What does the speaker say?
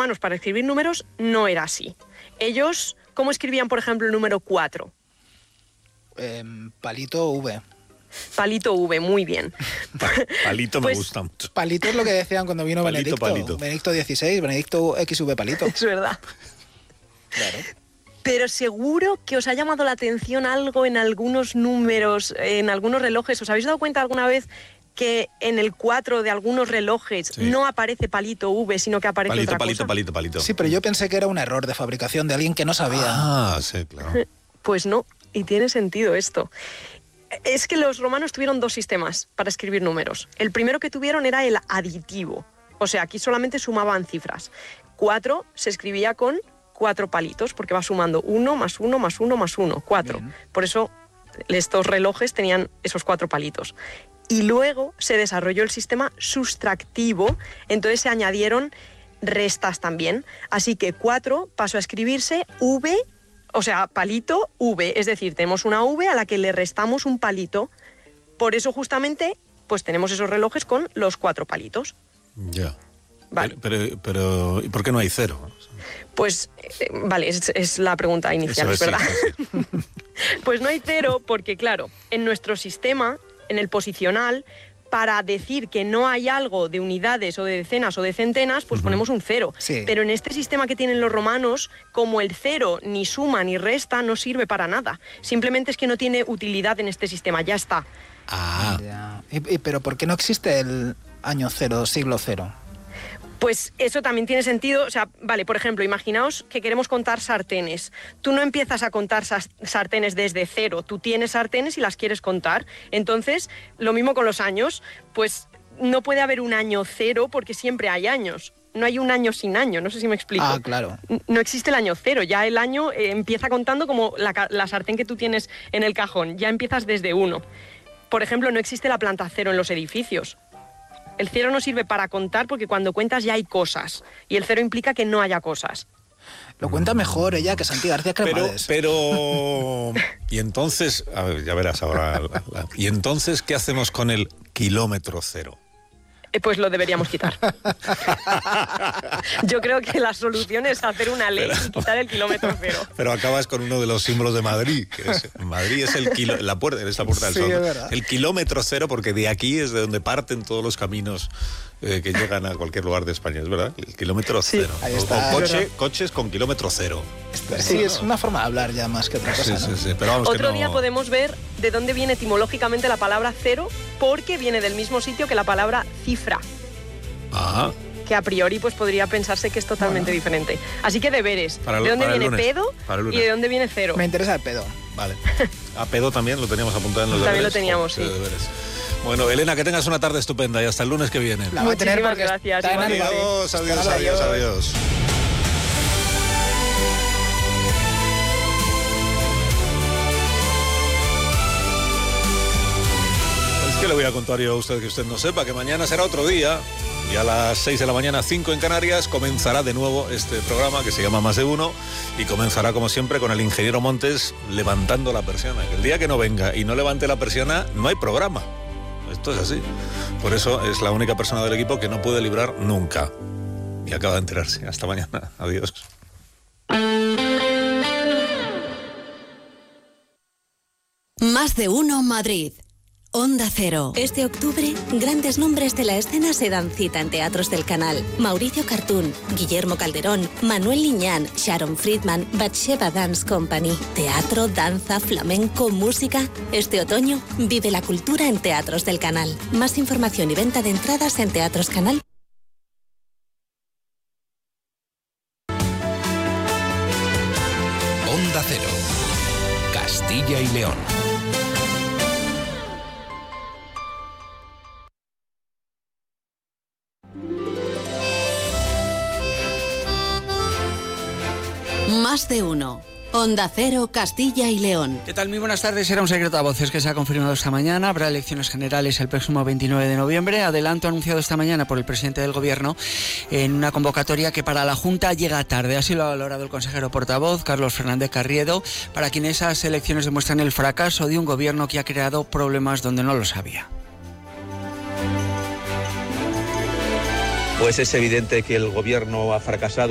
romanos para escribir números no era así. Ellos, ¿cómo escribían, por ejemplo, el número 4? Palito V. Palito V, muy bien. Palito Pues, me gusta mucho. Palito es lo que decían cuando vino Palito, Benedicto. palito. Benedicto XVI, Benedicto XV Palito. Es verdad. Claro. Pero seguro que os ha llamado la atención algo en algunos números, en algunos relojes. ¿Os habéis dado cuenta alguna vez que en el 4 de algunos relojes no aparece palito V, sino que aparece otra cosa? Palito. Sí, pero yo pensé que era un error de fabricación de alguien que no sabía. Ah, sí, claro. Pues no, y tiene sentido esto. Es que los romanos tuvieron dos sistemas para escribir números. El primero que tuvieron era el aditivo. O sea, aquí solamente sumaban cifras. 4 se escribía con 4 palitos, porque va sumando 1 más 1 más 1 más 1, 4. Bien. Por eso estos relojes tenían esos 4 palitos. Y luego se desarrolló el sistema sustractivo, entonces se añadieron restas también. Así que 4 pasó a escribirse V, o sea, palito V, es decir, tenemos una V a la que le restamos un palito. Por eso justamente pues tenemos esos relojes con los 4 palitos. Ya. Vale. Pero ¿y por qué no hay 0? Pues, vale, es la pregunta inicial, Eso es verdad. sí. Pues no hay 0 porque, claro, en nuestro sistema, en el posicional, para decir que no hay algo de unidades o de decenas o de centenas, pues ponemos un 0. Sí. Pero en este sistema que tienen los romanos, como el 0 ni suma ni resta, no sirve para nada. Simplemente es que no tiene utilidad en este sistema, ya está. Ah, Ya. Pero ¿por qué no existe el año 0, siglo 0? Pues eso también tiene sentido. O sea, vale, por ejemplo, imaginaos que queremos contar sartenes. Tú no empiezas a contar sartenes desde 0. Tú tienes sartenes y las quieres contar. Entonces, lo mismo con los años. Pues no puede haber un año 0 porque siempre hay años. No hay un año sin año, no sé si me explico. Ah, claro. No existe el año 0. Ya el año empieza contando como la sartén que tú tienes en el cajón. Ya empiezas desde 1. Por ejemplo, no existe la planta 0 en los edificios. El 0 no sirve para contar porque cuando cuentas ya hay cosas. Y el 0 implica que no haya cosas. Lo cuenta mejor ella que Santi García Cremades. pero... Y entonces... A ver, ya verás ahora. ¿Y entonces qué hacemos con el kilómetro 0? Pues lo deberíamos quitar. Yo creo que la solución es hacer una ley y quitar el kilómetro 0. Pero acabas con uno de los símbolos de Madrid. Que es, Madrid es la puerta del Sí, sol. es verdad. El kilómetro 0, porque de aquí es de donde parten todos los caminos que llegan a cualquier lugar de España, ¿es verdad? El kilómetro 0. ahí O está. coches con kilómetro 0. Sí, es una forma de hablar ya más que otra cosa, Sí, ¿no? sí, sí. Pero vamos, Otro que no... día podemos ver de dónde viene etimológicamente la palabra 0, porque viene del mismo sitio que la palabra cifra, Ah, que a priori pues podría pensarse que es totalmente diferente. Así que deberes. Para el- ¿De dónde para el viene lunes. pedo Para el y lunes. de dónde viene 0? Me interesa el pedo. vale. A pedo también lo teníamos apuntado en los También deberes. lo teníamos, Joder, sí. deberes. Bueno, Elena, que tengas una tarde estupenda y hasta el lunes que viene. La va a tener Muchísimas porque gracias, está en igualmente. Alba. Adiós, adiós, Hasta adiós, luego. adiós. Pues que le voy a contar yo a usted que usted no sepa, que mañana será otro día y a las 6 de la mañana, 5 en Canarias, comenzará de nuevo este programa que se llama Más de Uno y comenzará como siempre con el ingeniero Montes levantando la persiana. Que el día que no venga y no levante la persiana, no hay programa. Esto es así. Por eso es la única persona del equipo que no puede librar nunca. Y acaba de enterarse. Hasta mañana. Adiós. Más de uno Madrid. Onda Cero. Este octubre, grandes nombres de la escena se dan cita en teatros del canal. Mauricio Cartún, Guillermo Calderón, Manuel Liñán, Sharon Friedman, Batsheva Dance Company. Teatro, danza, flamenco, música. Este otoño, vive la cultura en teatros del canal. Más información y venta de entradas en Teatros Canal. Onda Cero. Castilla y León. Más de uno. Onda Cero, Castilla y León. ¿Qué tal? Muy buenas tardes. Era un secreto a voces que se ha confirmado esta mañana. Habrá elecciones generales el próximo 29 de noviembre. Adelanto anunciado esta mañana por el presidente del Gobierno en una convocatoria que para la Junta llega tarde. Así lo ha valorado el consejero portavoz, Carlos Fernández Carriedo, para quien esas elecciones demuestran el fracaso de un Gobierno que ha creado problemas donde no los había. Pues es evidente que el Gobierno ha fracasado.